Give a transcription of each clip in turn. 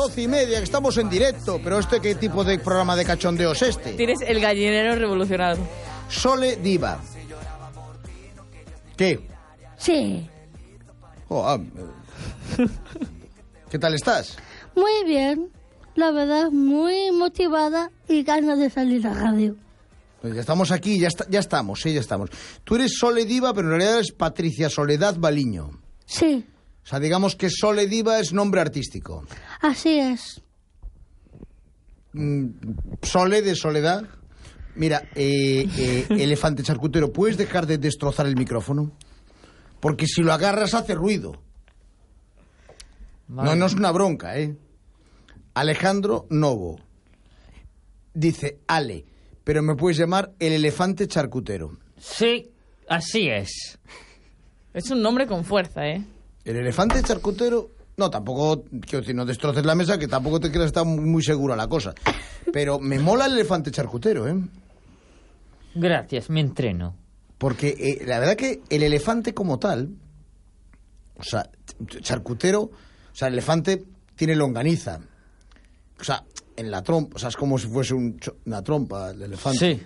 12:30, que estamos en directo. Pero ¿qué tipo de programa de cachondeo es este? Tienes el gallinero revolucionado. Sole Diva. ¿Qué? Sí. ¿Qué tal estás? Muy bien. La verdad, muy motivada y ganas de salir a radio. Pues ya estamos aquí, ya estamos. Tú eres Sole Diva, pero en realidad eres Patricia Soledad Baliño. Sí. O sea, digamos que Sole Diva es nombre artístico. Así es. Sole de Soledad. Mira, elefante charcutero, ¿puedes dejar de destrozar el micrófono? Porque si lo agarras hace ruido. Vale. No es una bronca, ¿eh? Alejandro Novo dice, Ale, pero me puedes llamar el elefante charcutero. Sí, así es. Es un nombre con fuerza, ¿eh? El elefante charcutero... No, tampoco, quiero decir, no destroces la mesa, que tampoco te creas estar muy segura la cosa. Pero me mola el elefante charcutero, ¿eh? Gracias, me entreno. Porque la verdad que el elefante como tal, o sea, charcutero, o sea, el elefante tiene longaniza. O sea, en la trompa, o sea, es como si fuese una trompa el elefante. Sí.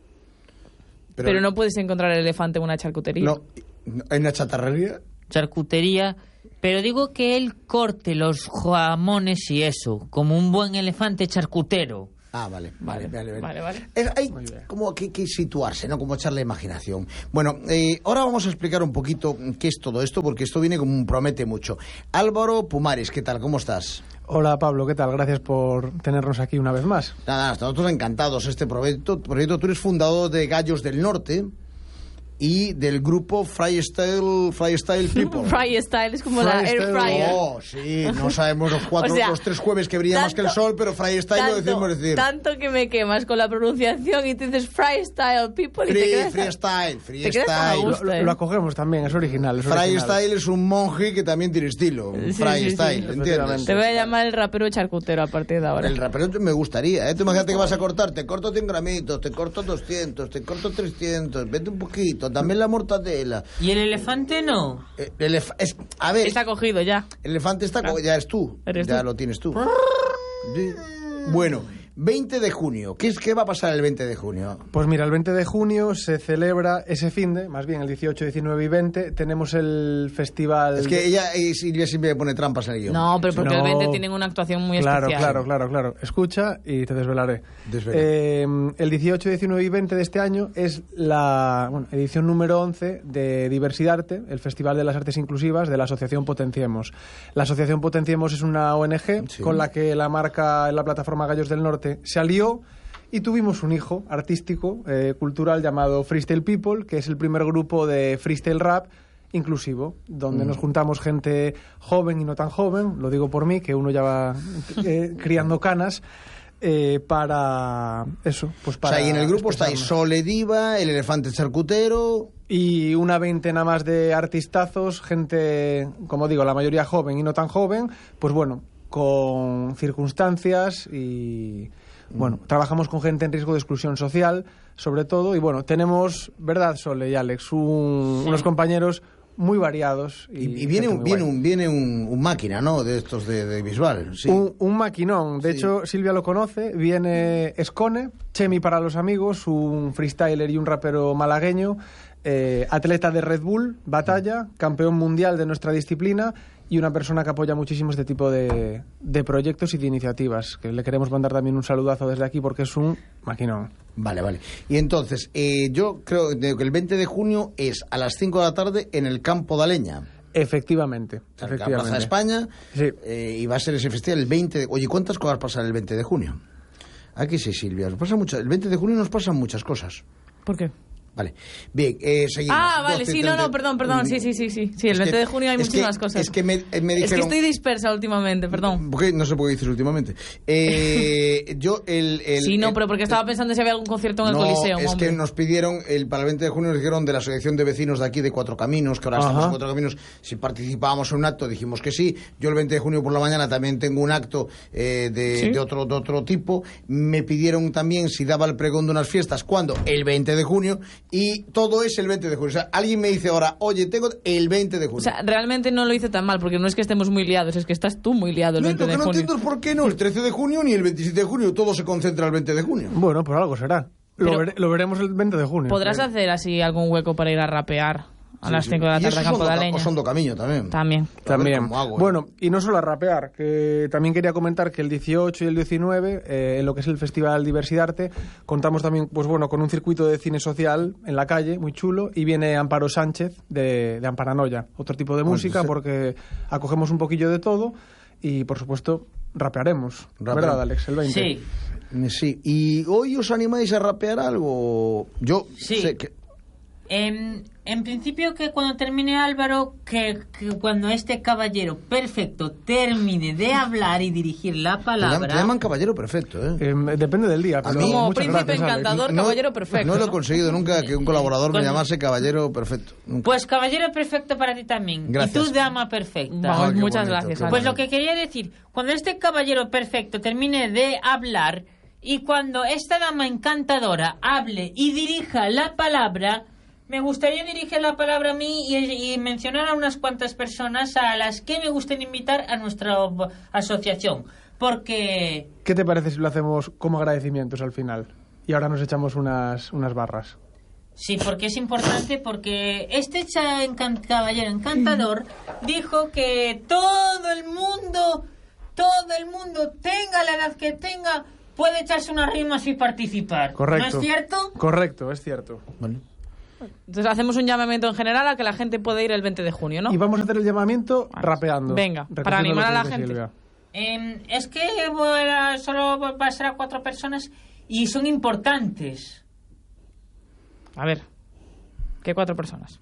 Pero no puedes encontrar el elefante en una charcutería. No, ¿en una chatarrería? Charcutería, pero digo que él corte los jamones y eso, como un buen elefante charcutero. Ah, vale. Vale. Hay como que situarse, ¿no? Como echarle imaginación. Bueno, ahora vamos a explicar un poquito qué es todo esto, porque esto viene como promete mucho. Álvaro Pumares, ¿qué tal? ¿Cómo estás? Hola Pablo, ¿qué tal? Gracias por tenernos aquí una vez más. Nada, nosotros encantados. Este proyecto, tú eres fundador de Gallos del Norte y del grupo Freestyle People. Freestyle es como la air fryer. Oh, sí, no sabemos los 3 jueves que brilla más que el sol, pero Freestyle lo decimos decir. Tanto que me quemas con la pronunciación y te dices Freestyle People y te quedas... Freestyle. Lo acogemos también, es original. Freestyle es un monje que también tiene estilo. Freestyle, sí. ¿entiendes? Te voy a llamar el rapero charcutero a partir de ahora. El rapero me gustaría, ¿eh? Tú imagínate que vas a cortar, te corto 100 gramitos, te corto 200, te corto 300, vete un poquito, dame la mortadela. ¿Y el elefante no? A ver... Está cogido ya. El elefante está cogido, ya eres tú. Lo tienes tú. Bueno, 20 de junio. ¿Qué va a pasar el 20 de junio? Pues mira, el 20 de junio se celebra ese finde, más bien el 18, 19 y 20. Tenemos el festival... Es que Silvia siempre me pone trampas en el guión. No, pero porque el 20 tienen una actuación muy especial. Claro. Escucha y te desvelaré. El 18, 19 y 20 de este año es la edición número 11 de Diversidarte, el Festival de las Artes Inclusivas de la Asociación Potenciemos. La Asociación Potenciemos es una ONG con la que la marca en la plataforma Gallos del Norte se alió y tuvimos un hijo artístico, cultural, llamado Freestyle People, que es el primer grupo de freestyle rap inclusivo, donde nos juntamos gente joven y no tan joven, lo digo por mí, que uno ya va criando canas, para eso, pues para... O sea, y en el grupo estáis Sole Diva, el elefante charcutero... Y una veintena más de artistazos, gente, como digo, la mayoría joven y no tan joven, pues bueno, con circunstancias y... Bueno, trabajamos con gente en riesgo de exclusión social, sobre todo, y bueno, tenemos, ¿verdad, Sole y Alex? Unos compañeros muy variados. Y viene un máquina, ¿no? De estos de Bisbal. Sí. Un maquinón. De hecho, Silvia lo conoce. Viene Escone, Chemi para los amigos, un freestyler y un rapero malagueño, atleta de Red Bull, batalla, campeón mundial de nuestra disciplina y una persona que apoya muchísimo este tipo de proyectos y de iniciativas, que le queremos mandar también un saludazo desde aquí porque es un maquinón. Vale. Y entonces, yo creo que el 20 de junio es a las 5 de la tarde en el Campo de Aleña. Efectivamente. En la Plaza de España. Sí. Y va a ser ese festival el 20 de... Oye, ¿cuántas cosas pasan el 20 de junio? Aquí sí, Silvia. El 20 de junio nos pasan muchas cosas. ¿Por qué? Vale. Bien, seguimos. Vale, sí, perdón. Sí, el 20 de junio hay muchísimas cosas. Es que me dijeron... Es que estoy dispersa últimamente, perdón. ¿Por qué? No sé por qué dices últimamente. Pero porque estaba pensando si había algún concierto en el Coliseo. Es que nos pidieron, para el 20 de junio nos dijeron de la asociación de vecinos de aquí de Cuatro Caminos, que ahora estamos en Cuatro Caminos, si participábamos en un acto, dijimos que sí. Yo el 20 de junio por la mañana también tengo un acto de otro tipo. Me pidieron también si daba el pregón de unas fiestas, ¿cuándo? El 20 de junio, Y todo es el 20 de junio. O sea, alguien me dice ahora, oye, tengo el 20 de junio. O sea, realmente no lo hice tan mal, porque no es que estemos muy liados, es que estás tú muy liado el 20 de junio. Lo que no entiendo es por qué no el 13 de junio ni el 27 de junio. Todo se concentra el 20 de junio. Bueno, por algo será. Lo veremos el 20 de junio. ¿Podrás hacer así algún hueco para ir a rapear a las 5 de la tarde a Campo da Leña? O son do Camiño también. También. Hago, Bueno, y no solo a rapear, que también quería comentar que el 18 y el 19, en lo que es el Festival Diversidarte, contamos también pues bueno, con un circuito de cine social en la calle, muy chulo, y viene Amparo Sánchez de Amparanoia, otro tipo de música, porque acogemos un poquillo de todo y, por supuesto, rapearemos. ¿Verdad, Alex? El 20. Sí. Sí. ¿Y hoy os animáis a rapear algo? Yo sé que... En principio que cuando termine Álvaro, que cuando este caballero perfecto termine de hablar y dirigir la palabra... Te llaman caballero perfecto, ¿eh? Depende del día. Pero Como muchas príncipe gracias, encantador, Alex. caballero perfecto. No lo he conseguido nunca que un colaborador me llamase caballero perfecto. Nunca. Pues caballero perfecto para ti también. Gracias. Y tú dama perfecta. Vamos, qué muchas bonito, gracias. qué Álvaro. Pues lo que quería decir, cuando este caballero perfecto termine de hablar y cuando esta dama encantadora hable y dirija la palabra, me gustaría dirigir la palabra a mí y mencionar a unas cuantas personas a las que me gustaría invitar a nuestra asociación. Porque... ¿Qué te parece si lo hacemos como agradecimientos al final? Y ahora nos echamos unas barras. Sí, porque es importante, porque este caballero encantador dijo que todo el mundo, tenga la edad que tenga, puede echarse unas rimas y participar. Correcto. ¿No es cierto? Correcto, es cierto. Bueno. Entonces hacemos un llamamiento en general a que la gente pueda ir el 20 de junio, ¿no? Y vamos a hacer el llamamiento rapeando. Venga, para recogiendo animar lo a que la dice gente. Silvia. Es que solo va a ser a 4 personas y son importantes. A ver, ¿qué 4 personas?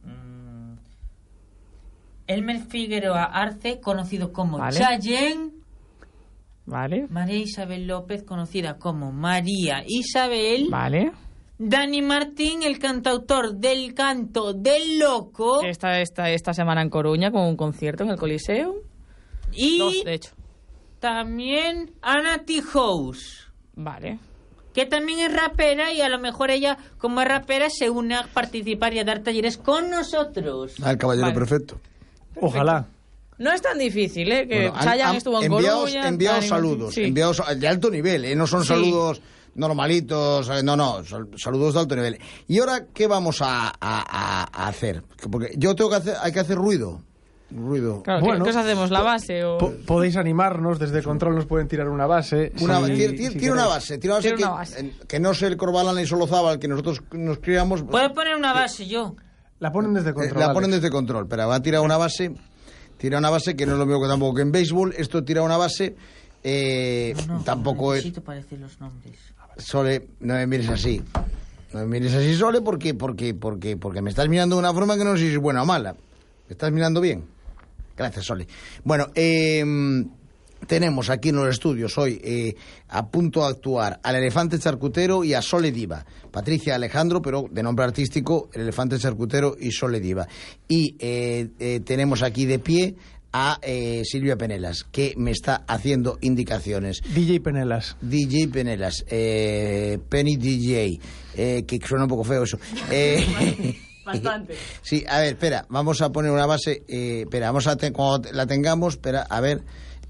Elmer Figueroa Arce, conocido como Vale. Chayén. Vale. María Isabel López, conocida como María Isabel. Vale. Dani Martín, el cantautor del canto del loco. Esta semana en Coruña con un concierto en el Coliseo. Y 2, de hecho. también Ana Tijous, Vale. que también es rapera y a lo mejor ella, como es rapera, se une a participar y a dar talleres con nosotros. El caballero Vale. perfecto. Ojalá. No es tan difícil, ¿eh? Que Bueno, Chayanne estuvo en Coruña. enviaos Dani saludos, Martín, sí. enviaos de alto nivel, ¿eh? No son Sí. saludos normalitos, no, son saludos de alto nivel. ¿Y ahora qué vamos a hacer? Porque yo hay que hacer ruido. Claro, Bueno, ¿qué os hacemos? ¿La base o...? Podéis animarnos, desde Control nos pueden tirar una base. Tira una base, que no sea el Corbalán ni Solozábal que nosotros nos criamos. Puedo poner una base yo. La ponen desde Control. La ponen Alex. desde Control, pero va a tirar una base. Tira una base que no es lo mismo que tampoco que en béisbol. Esto tira una base. Tampoco es. Necesito para decir los nombres. Sole, no me mires así. No me mires así, Sole, porque me estás mirando de una forma que no sé si es buena o mala. ¿Me estás mirando bien? Gracias, Sole. Bueno, tenemos aquí en los estudios hoy a punto de actuar al Elefante Charcutero y a Sole Diva. Patricia Alejandro, pero de nombre artístico, el Elefante Charcutero y Sole Diva. Y tenemos aquí de pie a Silvia Penelas, que me está haciendo indicaciones. DJ Penelas. DJ Penelas, Penny DJ, que suena un poco feo eso. Bastante. Sí, a ver, espera, vamos a poner una base, espera, cuando la tengamos, espera, a ver,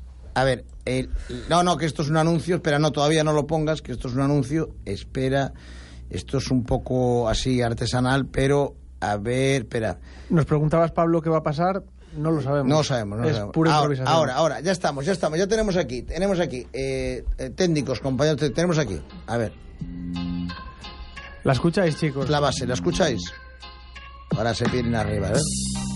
no, que esto es un anuncio, espera, no, todavía no lo pongas, que esto es un anuncio, espera, esto es un poco así artesanal, pero, a ver, espera. Nos preguntabas, Pablo, qué va a pasar. No lo sabemos. No sabemos. Es pura improvisación. Ahora, ya estamos, ya tenemos aquí, técnicos, compañeros, tenemos aquí, a ver. ¿La escucháis, chicos? La base, ¿la escucháis? Ahora se vienen arriba, ¿eh?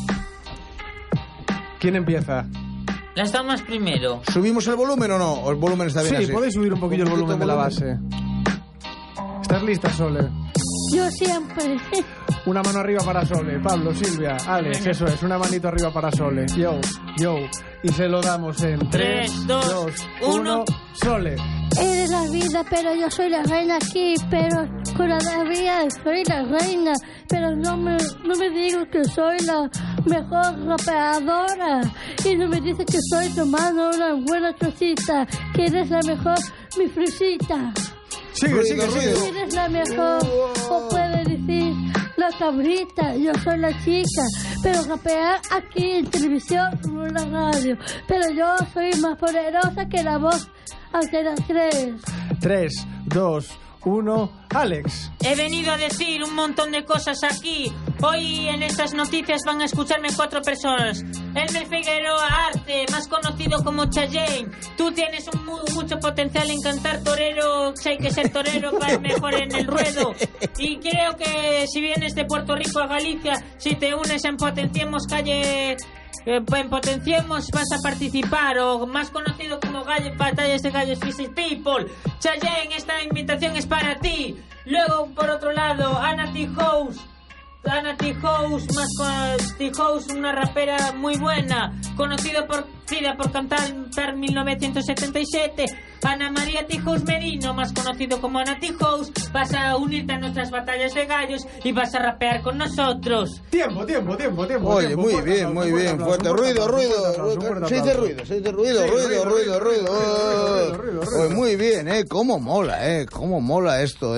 ¿Quién empieza? Las damas primero. ¿Subimos el volumen o no? ¿O el volumen está bien Sí, así? podéis subir un poquillo el volumen de la base. ¿Estás lista, Sole? Yo siempre. Una mano arriba para Sole. Pablo, Silvia, Alex, eso es. Una manito arriba para Sole. Yo. Y se lo damos en 3, 2, 1. Sole. Eres la vida, pero yo soy la reina aquí. Pero todavía soy la reina. Pero no me digo que soy la mejor rapeadora. Y no me dices que soy tomando una buena chocita. Que eres la mejor, mi frisita. Sigue. Ruido. Eres la mejor. O puedes decir decir la cabrita, yo soy la chica, pero rapear aquí en televisión o en la radio. Pero yo soy más poderosa que la voz Antena 3. 3, 2, 1, Alex. He venido a decir un montón de cosas aquí. Hoy en estas noticias van a escucharme 4 personas. Elmer Figueroa Arce, más conocido como Chayenne. Tú tienes mucho potencial en cantar torero. Si hay que ser torero para mejor en el ruedo. Y creo que si vienes de Puerto Rico a Galicia, si te unes en Potenciemos Calle... en Potenciemos vas a participar, o más conocido como Batallas de Gallos Physics People. Chayenne, esta invitación es para ti. Luego, por otro lado, Anna T. House, una rapera muy buena, conocida por cantar 1977. Ana María Tijous Merino, más conocido como Ana Tijous, vas a unirte a nuestras batallas de gallos y vas a rapear con nosotros. Tiempo. Oye, muy bien, fuerte. Ruido. Se dice ruido. Muy bien, cómo mola esto,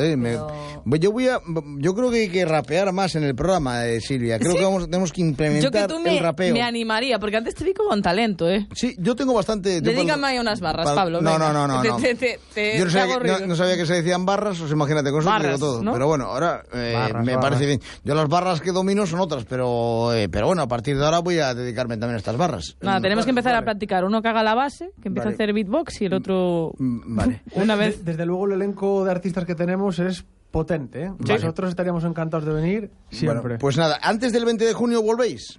Yo creo que hay que rapear más en el programa, Silvia. Creo que tenemos que implementar el rapeo. Me animaría, porque antes te vi con talento, Sí, yo tengo bastante... Dedícame ahí unas barras, Pablo. No. Yo no sabía que se decían barras, pues imagínate, con eso te digo todo. ¿No? Pero bueno, ahora me parece bien. Yo las barras que domino son otras, pero bueno, a partir de ahora voy a dedicarme también a estas barras. Nada, tenemos que empezar a practicar. Uno que haga la base, que empiece a hacer beatbox, y el otro... Vale. Una vez... Desde luego el elenco de artistas que tenemos es potente, Sí. Nosotros estaríamos encantados de venir siempre. Bueno, pues nada, antes del 20 de junio volvéis.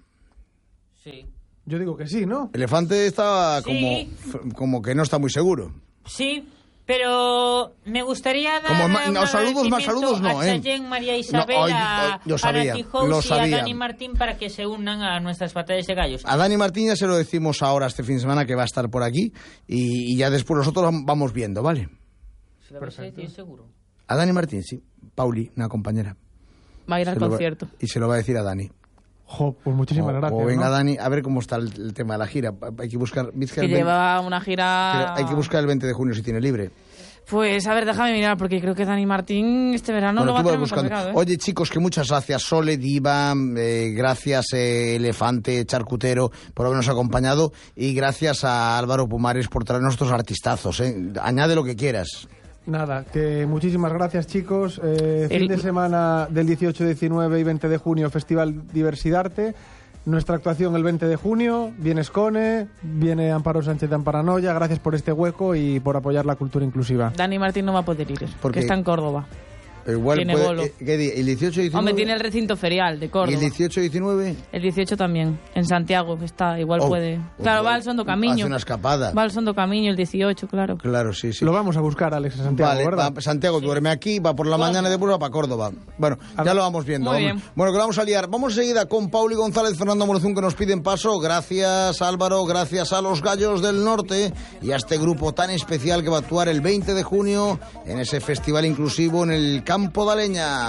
Sí. Yo digo que sí, ¿no? Elefante está como que no está muy seguro. Sí, pero me gustaría dar saludos no, a Chayenne, María Isabel, a Ana Tijous y a Dani Martín para que se unan a nuestras batallas de gallos. A Dani Martín ya se lo decimos ahora este fin de semana, que va a estar por aquí, y ya después nosotros vamos viendo, ¿vale? ¿Se lo vas a decir seguro? A Dani Martín, sí. Pauli, una compañera. Va a ir al concierto. Y se lo va a decir a Dani. Pues muchísimas gracias. Venga, ¿no? Dani, a ver cómo está el tema de la gira. Hay que buscar... Que lleva una gira... Hay que buscar el 20 de junio si tiene libre. Pues, a ver, déjame mirar, porque creo que Dani Martín este verano lo va a tener buscando. Complicado, Oye, chicos, que muchas gracias. Sole, Diva, gracias Elefante, Charcutero, por habernos acompañado, y gracias a Álvaro Pumares por traer nuestros artistazos. Añade lo que quieras. Nada, que muchísimas gracias, chicos. Fin de semana del 18, 19 y 20 de junio, Festival Diversidarte. Nuestra actuación el 20 de junio. Viene Escone, viene Amparo Sánchez de Amparanoia. Gracias por este hueco y por apoyar la cultura inclusiva. Dani Martín no va a poder ir, porque está en Córdoba. Igual tiene bolo. ¿Qué día? ¿El 18 y 19? Hombre, tiene el recinto ferial de Córdoba. ¿Y el 18 y 19? El 18 también, en Santiago, que está, igual puede... Claro, va al Sondo Camiño. Hace una escapada. Va al Sondo Camiño el 18, claro. Claro, sí. Lo vamos a buscar, Alex, a Santiago, ¿verdad? Santiago duerme aquí, va por la mañana y después va para Córdoba. Bueno, ya lo vamos viendo. Muy bien. Bueno, que lo vamos a liar. Vamos enseguida con Pauli González, Fernando Morozún, que nos piden paso. Gracias, Álvaro, gracias a los Gallos del Norte y a este grupo tan especial que va a actuar el 20 de junio en ese festival inclusivo en el Campo de Aleña.